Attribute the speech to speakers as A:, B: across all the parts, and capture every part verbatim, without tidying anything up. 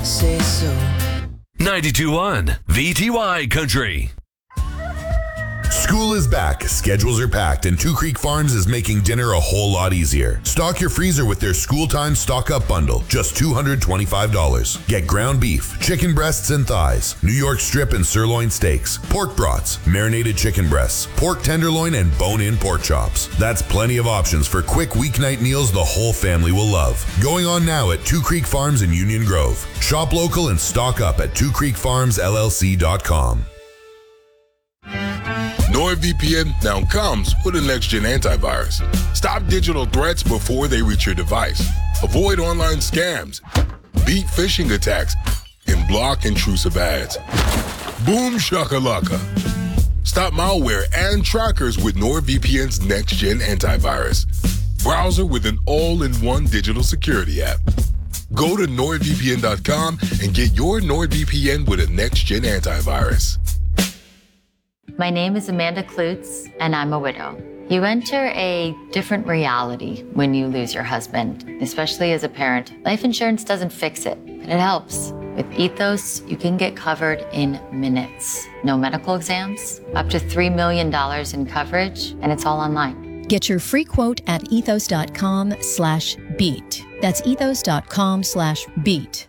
A: say so.
B: ninety-two point one V T Y Country.
C: School is back, schedules are packed, and Two Creek Farms is making dinner a whole lot easier. Stock your freezer with their School Time Stock Up Bundle, just two hundred twenty-five dollars. Get ground beef, chicken breasts and thighs, New York strip and sirloin steaks, pork brats, marinated chicken breasts, pork tenderloin, and bone-in pork chops. That's plenty of options for quick weeknight meals the whole family will love. Going on now at Two Creek Farms in Union Grove. Shop local and stock up at two creek farms l l c dot com.
D: NordVPN now comes with a next-gen antivirus. Stop digital threats before they reach your device. Avoid online scams, beat phishing attacks, and block intrusive ads. Boom shakalaka. Stop malware and trackers with NordVPN's next-gen antivirus. Browser with an all-in-one digital security app. Go to nord v p n dot com and get your NordVPN with a next-gen antivirus.
E: My name is Amanda Klutz, and I'm a widow. You enter a different reality when you lose your husband, especially as a parent. Life insurance doesn't fix it, but it helps. With Ethos, you can get covered in minutes. No medical exams, up to three million dollars in coverage, and it's all online.
F: Get your free quote at ethos.com slash beat. That's ethos.com slash beat.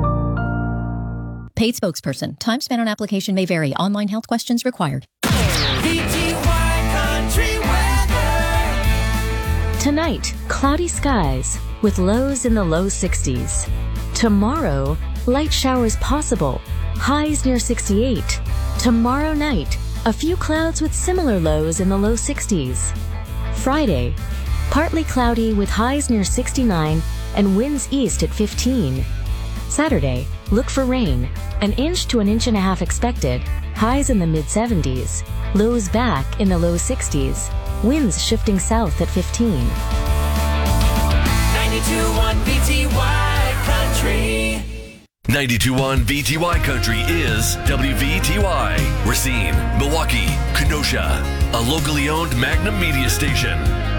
F: Paid spokesperson. Time spent on application may vary. Online health questions required.
A: V T Y Country weather.
G: Tonight, cloudy skies with lows in the low sixties. Tomorrow, light showers possible. Highs near sixty-eight. Tomorrow night, a few clouds with similar lows in the low sixties. Friday, partly cloudy with highs near sixty-nine and winds east at fifteen. Saturday, look for rain. An inch to an inch and a half expected. Highs in the mid seventies. Lows back in the low sixties. Winds shifting south at fifteen.
A: ninety-two point one V T Y Country.
B: ninety-two point one V T Y Country is W V T Y. Racine, Milwaukee, Kenosha. A locally owned Magnum media station.